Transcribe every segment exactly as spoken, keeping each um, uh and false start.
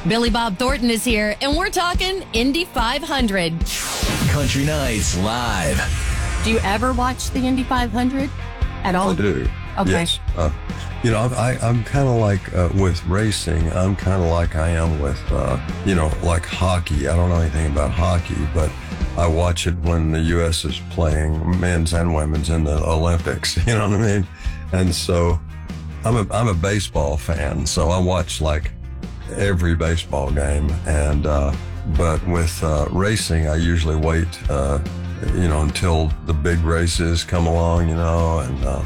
Billy Bob Thornton is here, and we're talking Indy five hundred. Country Nights Live. Do you ever watch the Indy five hundred at all? I do. Okay. Yes. Uh, you know, I, I'm kind of like uh, with racing, I'm kind of like I am with, uh, you know, like hockey. I don't know anything about hockey, but I watch it when the U S is playing, men's and women's, in the Olympics. You know what I mean? And so I'm a, I'm a baseball fan, so I watch like every baseball game. And, uh, but with uh, racing, I usually wait, uh, you know, until the big races come along, you know, and, uh,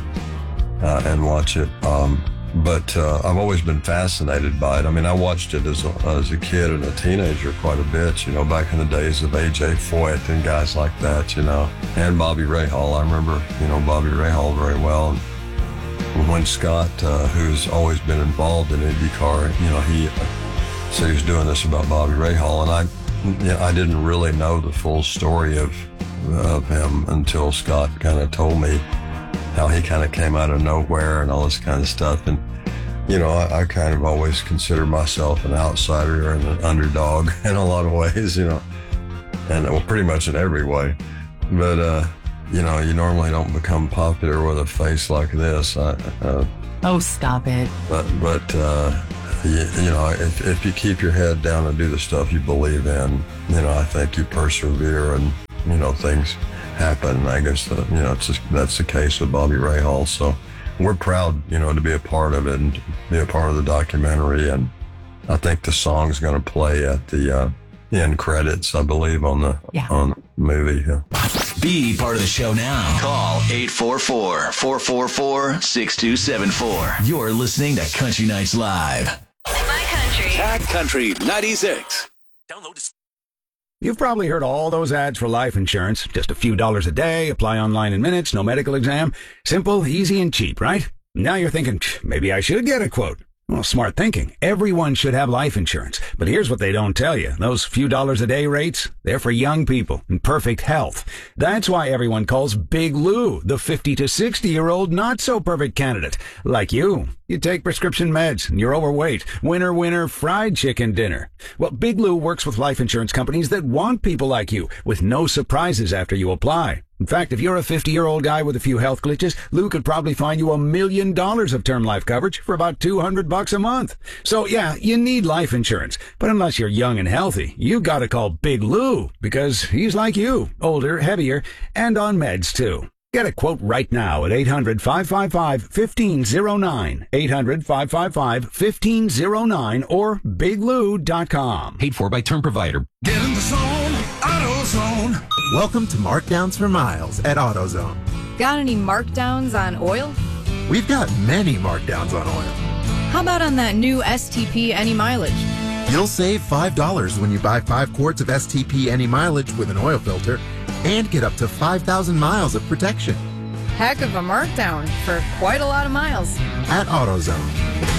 uh, and watch it. Um, but uh, I've always been fascinated by it. I mean, I watched it as a, as a kid and a teenager quite a bit, you know, back in the days of A J Foyt and guys like that, you know, and Bobby Rahal. I remember, you know, Bobby Rahal very well. And when Scott, uh, who's always been involved in IndyCar, you know, he uh, said he was doing this about Bobby Rahal, and I, you know, I didn't really know the full story of of him until Scott kind of told me how he kind of came out of nowhere and all this kind of stuff. And you know, I, I kind of always consider myself an outsider and an underdog in a lot of ways, you know, and well, pretty much in every way. But uh, you know, you normally don't become popular with a face like this. I, uh, oh, stop it. But, but uh, you, you know, if, if you keep your head down and do the stuff you believe in, you know, I think you persevere and, you know, things happen. I guess, the, you know, it's just, that's the case with Bobby Rahal. So we're proud, you know, to be a part of it and be a part of the documentary. And I think the song's going to play at the uh, end credits, I believe, on the, yeah. on the movie. Yeah. Be part of the show now. Call eight four four, four four four, six two seven four. You're listening to Country Nights Live. My country. Cat Country ninety-six. Download it. You've probably heard all those ads for life insurance. Just a few dollars a day, apply online in minutes, no medical exam. Simple, easy, and cheap, right? Now you're thinking, maybe I should get a quote. Well, smart thinking. Everyone should have life insurance. But here's what they don't tell you. Those few dollars a day rates, they're for young people in perfect health. That's why everyone calls Big Lou the fifty to sixty-year-old not-so-perfect candidate. Like you. You take prescription meds, and you're overweight. Winner, winner, fried chicken dinner. Well, Big Lou works with life insurance companies that want people like you, with no surprises after you apply. In fact, if you're a fifty-year-old guy with a few health glitches, Lou could probably find you a million dollars of term life coverage for about two hundred bucks a month. So yeah, you need life insurance. But unless you're young and healthy, you gotta call Big Lou, because he's like you, older, heavier, and on meds too. Get a quote right now at eight hundred, five five five, one five zero nine, eight hundred, five five five, one five zero nine, or big lou dot com. Paid for by term provider. Get in the zone, AutoZone. Welcome to Markdowns for Miles at AutoZone. Got any markdowns on oil? We've got many markdowns on oil. How about on that new S T P Any Mileage? You'll save five dollars when you buy five quarts of S T P Any Mileage with an oil filter and get up to five thousand miles of protection. Heck of a markdown for quite a lot of miles. At AutoZone.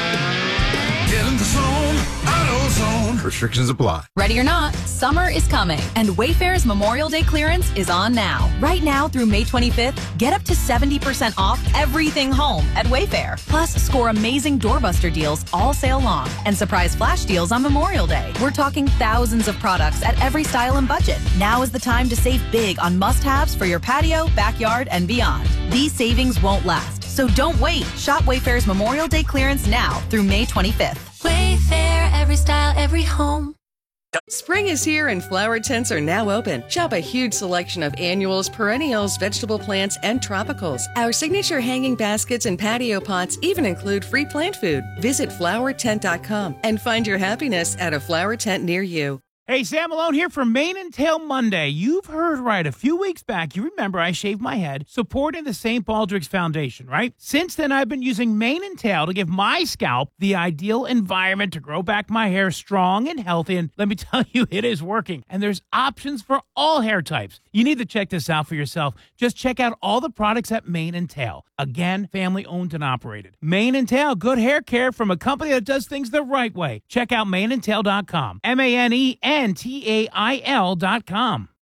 Get in the zone, AutoZone. Restrictions apply. Ready or not, summer is coming, and Wayfair's Memorial Day clearance is on now. Right now through May twenty-fifth, get up to seventy percent off everything home at Wayfair. Plus, score amazing doorbuster deals all sale long and surprise flash deals on Memorial Day. We're talking thousands of products at every style and budget. Now is the time to save big on must-haves for your patio, backyard, and beyond. These savings won't last, so don't wait. Shop Wayfair's Memorial Day clearance now through May twenty-fifth. Wayfair, every style, every home. Spring is here and flower tents are now open. Shop a huge selection of annuals, perennials, vegetable plants, and tropicals. Our signature hanging baskets and patio pots even include free plant food. Visit flower tent dot com and find your happiness at a flower tent near you. Hey, Sam Malone here from Mane and Tail Monday. You've heard right. A few weeks back, you remember I shaved my head supporting the Saint Baldrick's Foundation, right? Since then, I've been using Mane and Tail to give my scalp the ideal environment to grow back my hair strong and healthy. And let me tell you, it is working. And there's options for all hair types. You need to check this out for yourself. Just check out all the products at Mane and Tail. Again, family owned and operated. Mane and Tail, good hair care from a company that does things the right way. Check out mane and tail dot com. M A N E N T A I L dot com.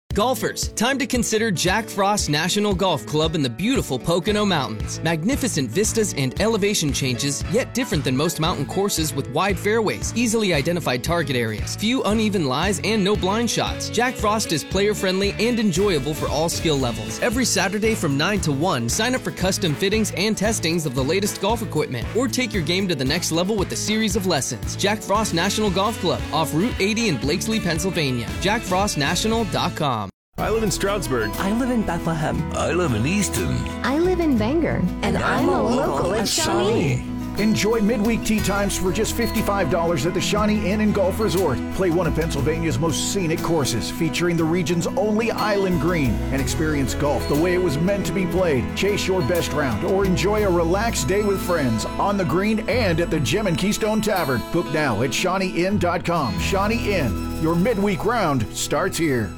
Golfers, time to consider Jack Frost National Golf Club in the beautiful Pocono Mountains. Magnificent vistas and elevation changes, yet different than most mountain courses with wide fairways, easily identified target areas, few uneven lies, and no blind shots. Jack Frost is player-friendly and enjoyable for all skill levels. Every Saturday from nine to one, sign up for custom fittings and testings of the latest golf equipment, or take your game to the next level with a series of lessons. Jack Frost National Golf Club, off Route eighty in Blakesley, Pennsylvania. jack frost national dot com. I live in Stroudsburg. I live in Bethlehem. I live in Easton. I live in Bangor. And, and I'm, I'm a local, local at Shawnee. Enjoy midweek tee times for just fifty-five dollars at the Shawnee Inn and Golf Resort. Play one of Pennsylvania's most scenic courses, featuring the region's only island green, and experience golf the way it was meant to be played. Chase your best round or enjoy a relaxed day with friends on the green and at the Gem and Keystone Tavern. Book now at shawnee inn dot com. Shawnee Inn, your midweek round starts here.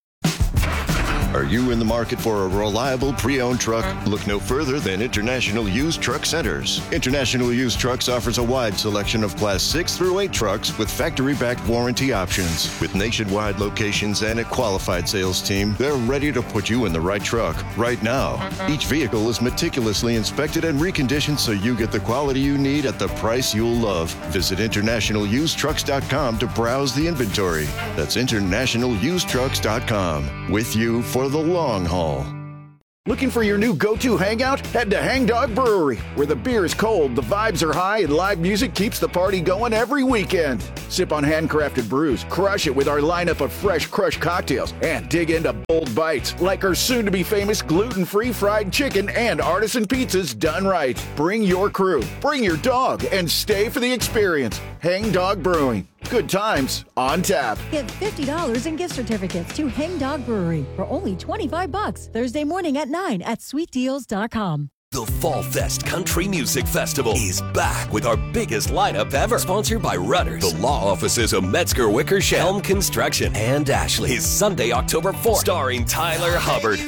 Are you in the market for a reliable pre-owned truck? Look no further than International Used Truck Centers. International Used Trucks offers a wide selection of Class six through eight trucks with factory-backed warranty options. With nationwide locations and a qualified sales team, they're ready to put you in the right truck right now. Each vehicle is meticulously inspected and reconditioned so you get the quality you need at the price you'll love. Visit international used trucks dot com to browse the inventory. That's international used trucks dot com. With you for the long haul. Looking for your new go-to hangout? Head to Hang Dog Brewery, where the beer is cold, the vibes are high, and live music keeps the party going every weekend. Sip on handcrafted brews, crush it with our lineup of fresh crushed cocktails, and dig into bold bites like our soon-to-be famous gluten-free fried chicken and artisan pizzas done right. Bring your crew, bring your dog, and stay for the experience. Hang Dog Brewing. Good times on tap. Get fifty dollars in gift certificates to Hang Dog Brewery for only twenty-five bucks Thursday morning at nine at sweet deals dot com. The Fall Fest Country Music Festival is back with our biggest lineup ever. Sponsored by Rudders, the law offices of Metzger Wickersham, Helm Construction, and Ashley. Is Sunday, October fourth. Starring Tyler Hubbard,